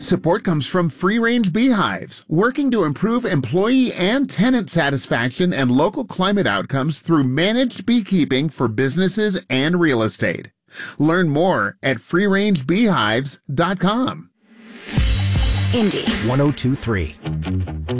Support comes from Free Range Beehives, working to improve employee and tenant satisfaction and local climate outcomes through managed beekeeping for businesses and real estate. Learn more at freerangebeehives.com. Indy 102.3.